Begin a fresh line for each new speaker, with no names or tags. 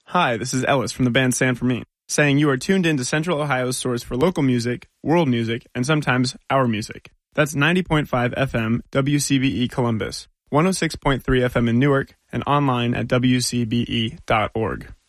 Hi, this is Ellis from the band San Fermin, saying you are tuned in to Central Ohio's source for local music, world music, and sometimes our music. That's 90.5 FM WCBE Columbus, 106.3 FM in Newark, and online at wcbe.org.